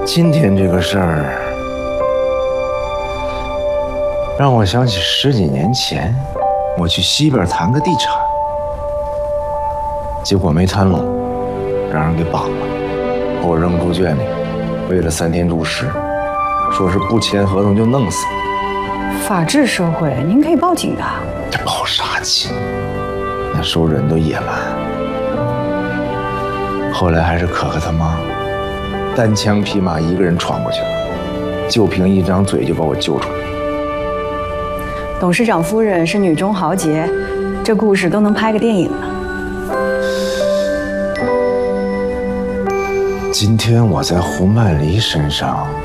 今天这个事儿让我想起10几年前，我去西边谈个地产，结果没谈拢，让人给绑了，把我扔猪圈里，喂了3天猪食，说是不签合同就弄死。 法治社会，您可以报警的。 这报啥警？那时候人都野蛮。后来还是可可他妈单枪匹马一个人闯过去了，就凭一张嘴就把我救出来。 董事长夫人是女中豪杰，这故事都能拍个电影了。 今天我在胡曼梨身上